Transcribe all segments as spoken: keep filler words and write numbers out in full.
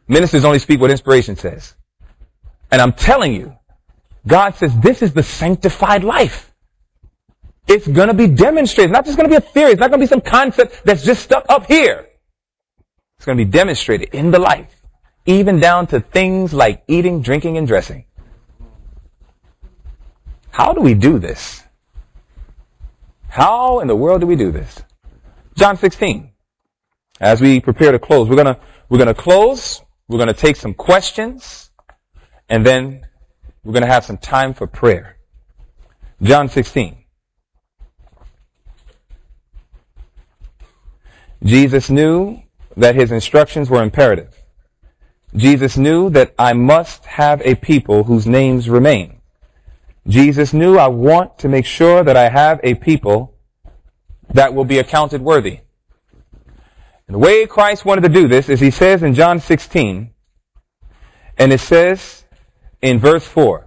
Ministers only speak what inspiration says. And I'm telling you, God says this is the sanctified life. It's going to be demonstrated. Not just going to be a theory. It's not going to be some concept that's just stuck up here. It's going to be demonstrated in the life, even down to things like eating, drinking, and dressing. How do we do this? How in the world do we do this? John sixteen. As we prepare to close, we're going to, we're going to close. We're going to take some questions, and then we're going to have some time for prayer. John sixteen. Jesus knew that his instructions were imperative. Jesus knew that I must have a people whose names remain. Jesus knew I want to make sure that I have a people that will be accounted worthy. And the way Christ wanted to do this is he says in John sixteen, and it says in verse four,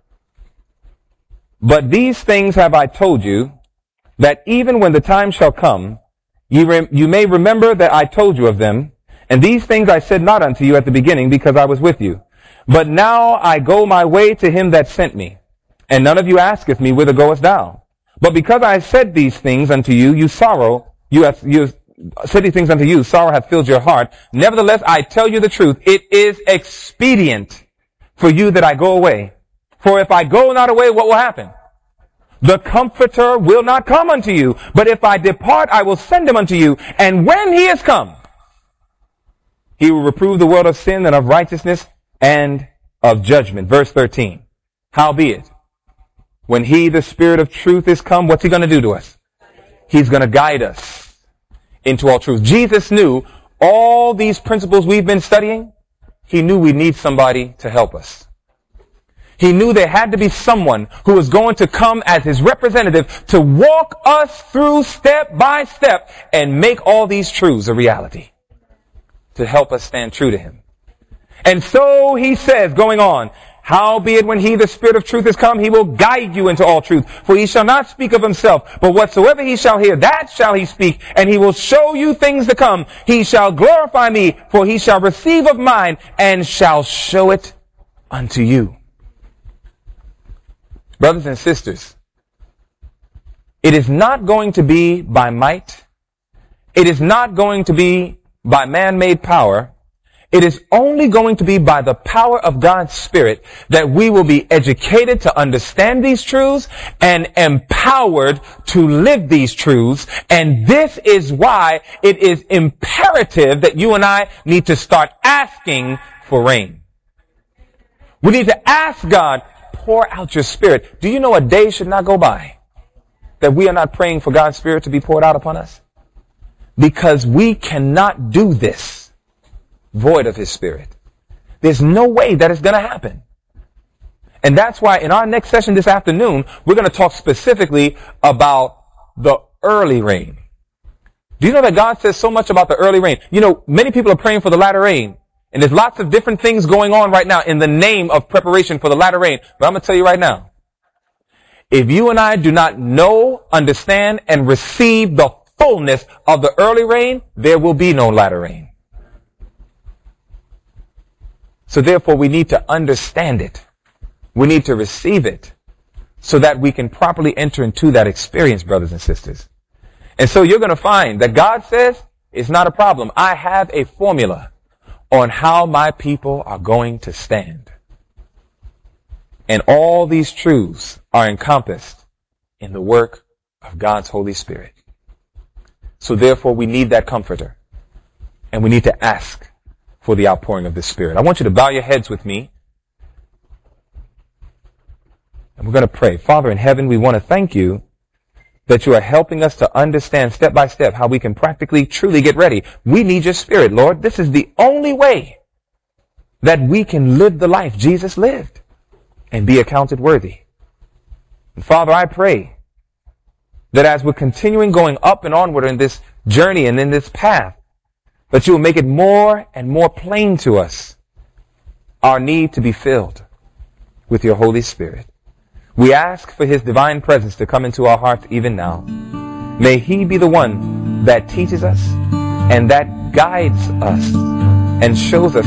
but these things have I told you, that even when the time shall come, You, rem- you may remember that I told you of them, and these things I said not unto you at the beginning, because I was with you. But now I go my way to him that sent me, and none of you asketh me, whither goest thou? But because I said these things unto you, you sorrow, you have, you said these things unto you, sorrow hath filled your heart. Nevertheless, I tell you the truth, it is expedient for you that I go away. For if I go not away, what will happen? The Comforter will not come unto you, but if I depart, I will send him unto you. And when he is come, he will reprove the world of sin and of righteousness and of judgment. Verse thirteen. Howbeit, when he, the Spirit of truth, is come, what's he going to do to us? He's going to guide us into all truth. Jesus knew all these principles we've been studying. He knew we need somebody to help us. He knew there had to be someone who was going to come as his representative to walk us through step by step and make all these truths a reality, to help us stand true to him. And so he says, going on, howbeit when he, the Spirit of truth, is come, he will guide you into all truth. For he shall not speak of himself, but whatsoever he shall hear, that shall he speak, and he will show you things to come. He shall glorify me, for he shall receive of mine, and shall show it unto you. Brothers and sisters, it is not going to be by might. It is not going to be by man-made power. It is only going to be by the power of God's Spirit that we will be educated to understand these truths and empowered to live these truths. And this is why it is imperative that you and I need to start asking for rain. We need to ask God, pour out your Spirit. Do you know a day should not go by that we are not praying for God's Spirit to be poured out upon us? Because we cannot do this void of his Spirit. There's no way that it's going to happen. And that's why in our next session this afternoon, we're going to talk specifically about the early rain. Do you know that God says so much about the early rain? You know, many people are praying for the latter rain. And there's lots of different things going on right now in the name of preparation for the latter rain. But I'm going to tell you right now, if you and I do not know, understand, and receive the fullness of the early rain, there will be no latter rain. So therefore, we need to understand it. We need to receive it so that we can properly enter into that experience, brothers and sisters. And so you're going to find that God says it's not a problem. I have a formula on how my people are going to stand. And all these truths are encompassed in the work of God's Holy Spirit. So therefore, we need that comforter. And we need to ask for the outpouring of the Spirit. I want you to bow your heads with me. And we're going to pray. Father in heaven, we want to thank you that you are helping us to understand step by step how we can practically, truly get ready. We need your Spirit, Lord. This is the only way that we can live the life Jesus lived and be accounted worthy. And Father, I pray that as we're continuing going up and onward in this journey and in this path, that you will make it more and more plain to us our need to be filled with your Holy Spirit. We ask for his divine presence to come into our hearts even now. May he be the one that teaches us and that guides us and shows us